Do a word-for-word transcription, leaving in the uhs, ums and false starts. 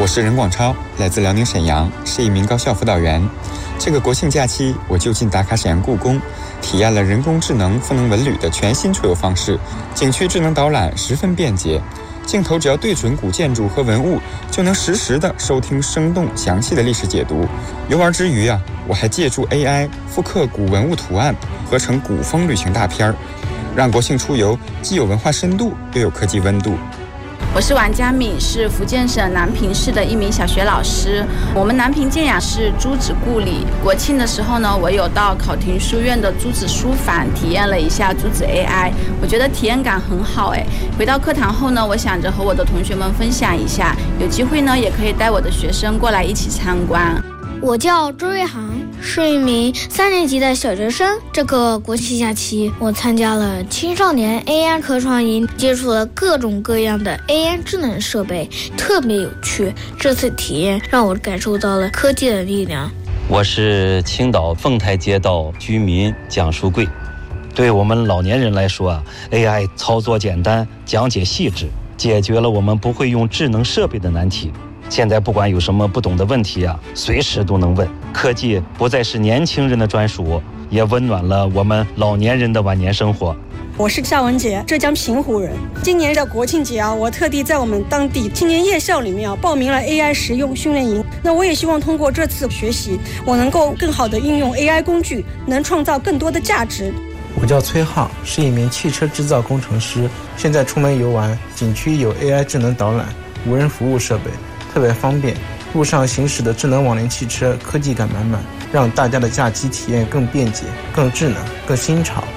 是任广超，来自辽宁沈阳，是一名高校辅导员。这个国庆假期，我就近打卡沈阳故宫，体验了人工智能赋能文旅的全新出游方式。景区智能导览十分便捷，镜头只要对准古建筑和文物，就能实时的收听生动详细的历史解读。游玩之余啊，我还借助 A I 复刻古文物图案，合成古风旅行大片，让国庆出游既有文化深度，又有科技温度。 我是王佳敏，是福建省南平市的一名小学老师。我们南平建雅是朱子故里，国庆的时候呢，我有到考亭书院的朱子书房体验了一下朱子 A I， 我觉得体验感很好哎。回到课堂后呢，我想着和我的同学们分享一下，有机会呢也可以带我的学生过来一起参观。 我叫周瑞航，是一名三年级的小学生。这个国庆假期，我参加了青少年 A I 科创营，接触了各种各样的 A I 智能设备，特别有趣。这次体验让我感受到了科技的力量。 我是青岛凤台街道居民蒋书贵。对我们老年人来说啊 ，A I 操作简单，讲解细致，解决了我们不会用智能设备的难题。现在不管有什么不懂的问题啊，随时都能问。科技不再是年轻人的专属，也温暖了我们老年人的晚年生活。 我是夏文杰，浙江平湖人。今年的国庆节啊，我特地在我们当地青年夜校里面啊报名了 A I 实用训练营。那我也希望通过这次学习，我能够更好的运用 A I 工具，能创造更多的价值。 我叫崔浩，是一名汽车制造工程师。现在出门游玩，景区有 A I 智能导览、无人服务设备，特别方便。路上行驶的智能网联汽车科技感满满，让大家的假期体验更便捷、更智能、更新潮。